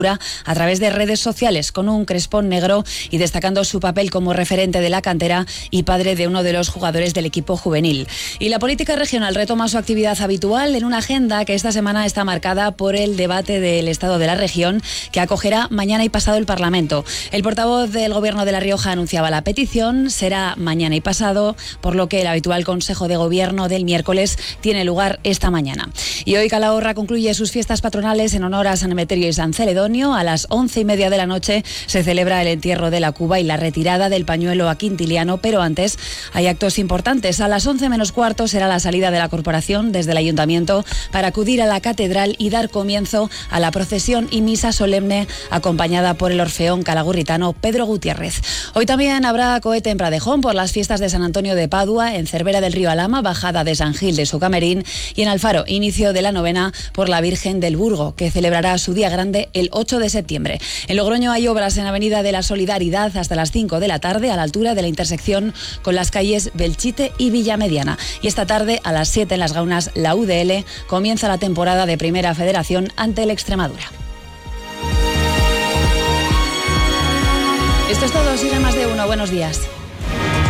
a través de redes sociales con un crespón negro y destacando su papel como referente de la cantera y padre de uno de los jugadores del equipo juvenil. Y la política regional retoma su actividad habitual en una agenda que esta semana está marcada por el debate del estado de la región que acogerá mañana y pasado el Parlamento. El portavoz del Gobierno de La Rioja anunciaba la petición, será mañana y pasado, por lo que el habitual Consejo de Gobierno del miércoles tiene lugar esta mañana. Y hoy Calahorra concluye sus fiestas patronales en honor a San Emeterio y San Celedonio. A las 11:30 de la noche se celebra el entierro de la cuba y la retirada del pañuelo a Quintiliano, pero antes hay actos importantes. A las 11 menos cuarto será la salida de la corporación desde el ayuntamiento para acudir a la catedral y dar comienzo a la procesión y misa solemne acompañada por el orfeón calagurritano Pedro Gutiérrez. Hoy también habrá cohete en Pradejón por las fiestas de San Antonio de Padua, en Cervera del Río Alhama, bajada de San Gil de Sucamerín y en Alfaro, inicio de la novena por la Virgen del Burgo, que celebrará su día grande el 8 de septiembre. En Logroño hay obras en Avenida de la Solidaridad hasta las 5 de la tarde a la altura de la intersección con las calles Belchite y Villamediana. Y esta tarde a las 7 en Las Gaunas la UDL comienza la temporada de Primera Federación ante el Extremadura. Esto es todo, sigue Más de Uno. Buenos días.